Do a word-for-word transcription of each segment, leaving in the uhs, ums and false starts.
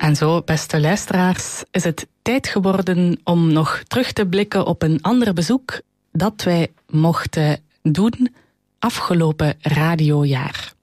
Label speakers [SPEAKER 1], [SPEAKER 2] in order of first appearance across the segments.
[SPEAKER 1] En zo, beste luisteraars, is het tijd geworden om nog terug te blikken op een ander bezoek dat wij mochten doen afgelopen radiojaar.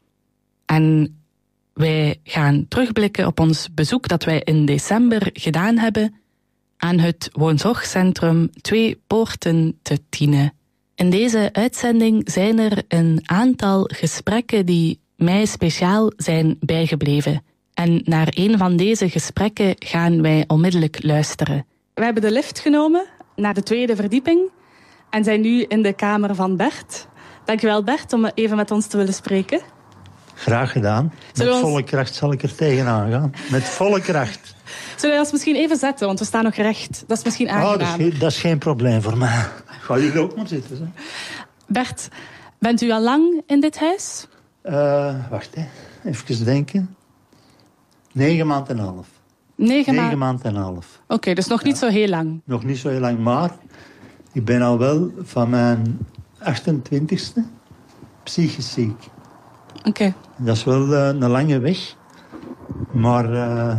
[SPEAKER 1] En wij gaan terugblikken op ons bezoek dat wij in december gedaan hebben aan het woonzorgcentrum Twee Poorten te Tiene. In deze uitzending zijn er een aantal gesprekken die mij speciaal zijn bijgebleven. En naar een van deze gesprekken gaan wij onmiddellijk luisteren. We hebben de lift genomen naar de tweede verdieping en zijn nu in de kamer van Bert. Dankjewel Bert om even met ons te willen spreken.
[SPEAKER 2] Graag gedaan. Met ons... volle kracht zal ik er tegenaan gaan. Met volle kracht.
[SPEAKER 1] Zullen we ons misschien even zetten, want we staan nog recht. Dat is misschien aangenaam.
[SPEAKER 2] Oh, dat, is geen, dat is geen probleem voor mij. Ga jullie ook maar zitten. Zo.
[SPEAKER 1] Bert, bent u al lang in dit huis?
[SPEAKER 2] Uh, wacht, hè. Even denken. Negen maanden en een half.
[SPEAKER 1] Negen,
[SPEAKER 2] Negen
[SPEAKER 1] ma-
[SPEAKER 2] maanden en een half.
[SPEAKER 1] Oké, okay, dus nog niet ja. zo heel lang.
[SPEAKER 2] Nog niet zo heel lang, maar ik ben al wel van mijn achtentwintigste psychisch ziek.
[SPEAKER 1] Oké. Okay.
[SPEAKER 2] Dat is wel uh, een lange weg. Maar uh,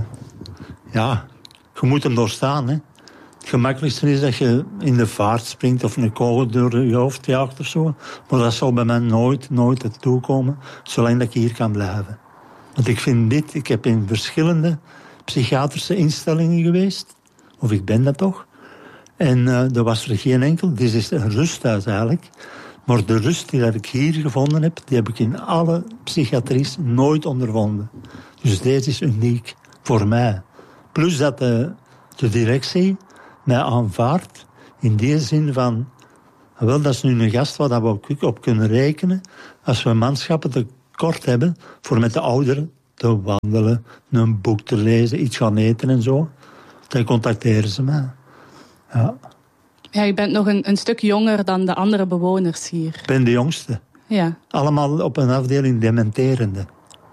[SPEAKER 2] ja, je moet hem doorstaan. Hè. Het gemakkelijkste is dat je in de vaart springt of een kogel door je hoofd jaagt of zo. Maar dat zal bij mij nooit, nooit ertoe komen, zolang dat ik hier kan blijven. Want ik vind dit, ik heb in verschillende psychiatrische instellingen geweest. Of ik ben dat toch. En uh, er was er geen enkel. Dit is een rusthuis eigenlijk. Maar de rust die dat ik hier gevonden heb, die heb ik in alle psychiatries nooit ondervonden. Dus deze is uniek voor mij. Plus dat de, de directie mij aanvaardt in die zin van... Wel, dat is nu een gast waar we ook op kunnen rekenen. Als we manschappen tekort hebben voor met de ouderen te wandelen, een boek te lezen, iets gaan eten en zo, dan contacteren ze mij. Ja.
[SPEAKER 1] Ja, je bent nog een, een stuk jonger dan de andere bewoners hier.
[SPEAKER 2] Ik ben de jongste.
[SPEAKER 1] Ja.
[SPEAKER 2] Allemaal op een afdeling dementerende.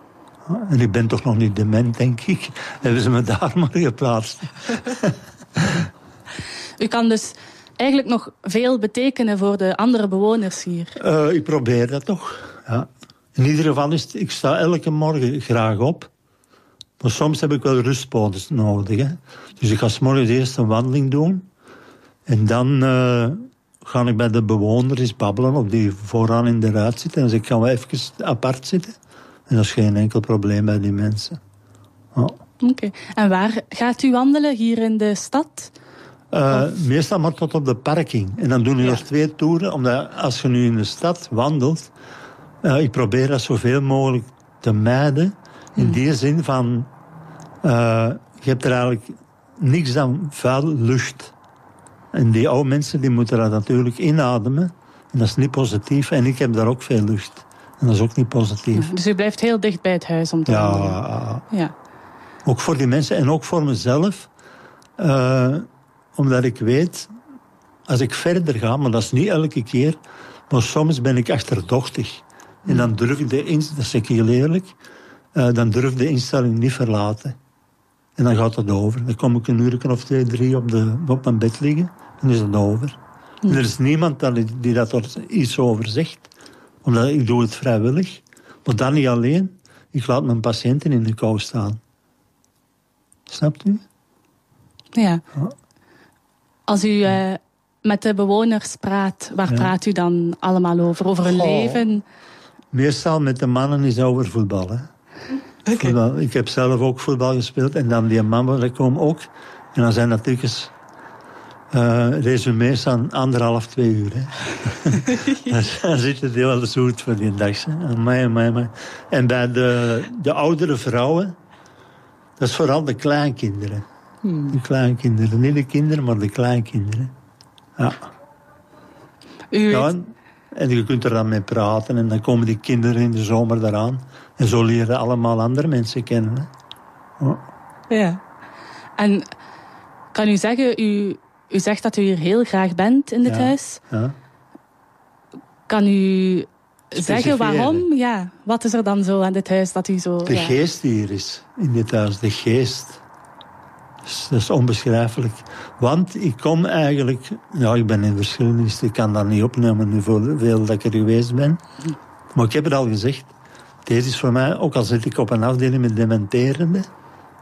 [SPEAKER 2] En ik ben toch nog niet dement, denk ik. Hebben ze me daar maar geplaatst.
[SPEAKER 1] U kan dus eigenlijk nog veel betekenen voor de andere bewoners hier.
[SPEAKER 2] Uh, ik probeer dat toch, ja. In ieder geval is het, ik sta elke morgen graag op. Maar soms heb ik wel rustpoten nodig. Hè. Dus ik ga 's morgens eerst een wandeling doen. En dan uh, ga ik bij de bewoners eens babbelen of die vooraan in de ruit zitten. En dan kan we even apart zitten. En dat is geen enkel probleem bij die mensen. Oh.
[SPEAKER 1] Oké. Okay. En waar gaat u wandelen? Hier in de stad?
[SPEAKER 2] Uh, meestal maar tot op de parking. En dan doen we ja. er twee toeren. Omdat als je nu in de stad wandelt... Uh, ik probeer dat zoveel mogelijk te mijden. In hmm. die zin van... Uh, je hebt er eigenlijk niks dan vuil lucht. En die oude mensen die moeten dat natuurlijk inademen. En dat is niet positief. En ik heb daar ook veel lucht. En dat is ook niet positief.
[SPEAKER 1] Ja, dus u blijft heel dicht bij het huis om te
[SPEAKER 2] ja,
[SPEAKER 1] wandelen. Ja.
[SPEAKER 2] Ook voor die mensen en ook voor mezelf. Uh, omdat ik weet... Als ik verder ga, maar dat is niet elke keer... Maar soms ben ik achterdochtig. En dan durf ik de instelling... Dat zeg ik heel eerlijk. Uh, dan durf ik de instelling niet verlaten. En dan gaat het over. Dan kom ik een uur of twee, drie op, de, op mijn bed liggen. En dan is het over. En er is niemand die, die dat er iets over zegt. Omdat ik doe het vrijwillig. Maar dan niet alleen. Ik laat mijn patiënten in de kou staan. Snapt u?
[SPEAKER 1] Ja. ja. Als u uh, met de bewoners praat, waar ja. praat u dan allemaal over? Over hun oh. leven?
[SPEAKER 2] Meestal met de mannen is het over voetbal. Hè. Okay. Voetbal. Ik heb zelf ook voetbal gespeeld. En dan die mannen, die komen ook. En dan zijn natuurlijk eens uh, resume's aan anderhalf, twee uur. Hè. Dan zit het heel zoet voor die dag. Amai, amai, amai. En bij de, de oudere vrouwen, dat is vooral de kleinkinderen. Hmm. De kleinkinderen. Niet de kinderen, maar de kleinkinderen. Ja.
[SPEAKER 1] U weet...
[SPEAKER 2] ja, en je kunt er dan mee praten. En dan komen die kinderen in de zomer eraan. En zo leren allemaal andere mensen kennen. Hè. Oh.
[SPEAKER 1] Ja. En kan u zeggen, u, u zegt dat u hier heel graag bent in dit
[SPEAKER 2] ja.
[SPEAKER 1] huis.
[SPEAKER 2] Ja.
[SPEAKER 1] Kan u zeggen waarom? Ja. Wat is er dan zo aan dit huis dat u zo...
[SPEAKER 2] De
[SPEAKER 1] ja.
[SPEAKER 2] geest die hier is in dit huis. De geest. Dat is onbeschrijfelijk. Want ik kom eigenlijk... Ja, ik ben in verschillende... Ik kan dat niet opnemen hoeveel dat ik er geweest ben. Maar ik heb het al gezegd. Deze is voor mij, ook al zit ik op een afdeling met dementerende...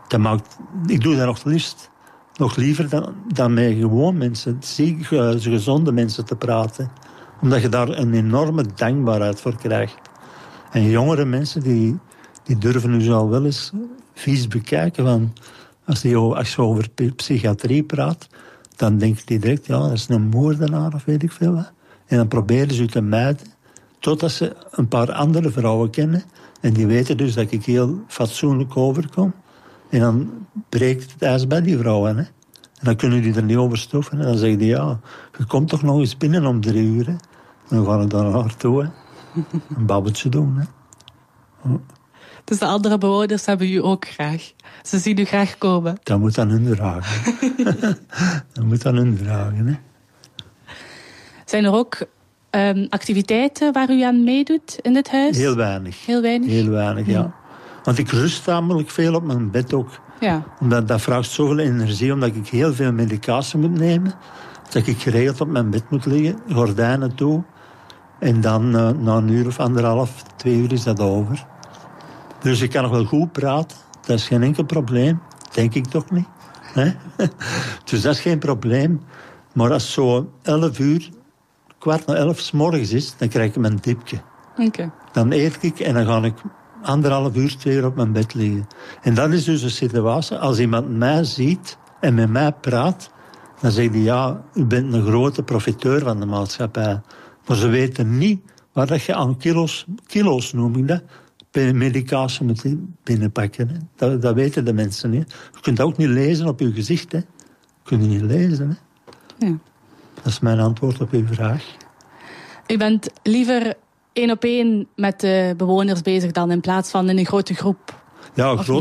[SPEAKER 2] dat maakt, ik doe dat nog liefst. Nog liever dan, dan met gewoon mensen, ziekenhuizen, gezonde mensen te praten. Omdat je daar een enorme dankbaarheid voor krijgt. En jongere mensen, die, die durven nu zo wel eens vies bekijken. Van, als, die, als je over psychiatrie praat, dan denkt die direct, ja, dat is een moordenaar of weet ik veel wat. En dan proberen ze te mijden, totdat ze een paar andere vrouwen kennen. En die weten dus dat ik heel fatsoenlijk overkom. En dan breekt het ijs bij die vrouwen. Hè. En dan kunnen die er niet over stoffen. En dan zeggen die, ja, je komt toch nog eens binnen om drie uur. Hè. Dan ga ik daar naartoe. Hè. Een babbeltje doen. Hè. Oh.
[SPEAKER 1] Dus de andere bewoners hebben u ook graag. Ze zien u graag komen.
[SPEAKER 2] Dat moet aan hun dragen. Dat moet aan hun dragen. Hè.
[SPEAKER 1] Zijn er ook um, activiteiten waar u aan meedoet in dit huis?
[SPEAKER 2] Heel weinig.
[SPEAKER 1] Heel weinig?
[SPEAKER 2] Heel weinig, ja. ja. Want ik rust tamelijk veel op mijn bed ook.
[SPEAKER 1] Ja.
[SPEAKER 2] Omdat dat vraagt zoveel energie, omdat ik heel veel medicatie moet nemen. Dat ik geregeld op mijn bed moet liggen, gordijnen toe. En dan uh, na een uur of anderhalf, twee uur is dat over. Dus ik kan nog wel goed praten. Dat is geen enkel probleem. Denk ik toch niet. Hè? Dus dat is geen probleem. Maar als het zo elf uur, kwart na elf 's morgens is, dan krijg ik mijn dipje.
[SPEAKER 1] Okay.
[SPEAKER 2] Dan eet ik en dan ga ik anderhalf uur, twee uur op mijn bed liggen. En dat is dus een situatie. Als iemand mij ziet en met mij praat, dan zegt hij, ja, u bent een grote profiteur van de maatschappij. Maar ze weten niet waar dat je aan kilo's, kilo's noem ik dat, medicatie moet binnenpakken. Hè. Dat, dat weten de mensen niet. Je kunt dat ook niet lezen op uw gezicht. Hè. Je kunt het niet lezen. Hè.
[SPEAKER 1] Ja.
[SPEAKER 2] Dat is mijn antwoord op uw vraag.
[SPEAKER 1] U bent liever één op één met de bewoners bezig dan in plaats van in een grote groep?
[SPEAKER 2] Ja, een grote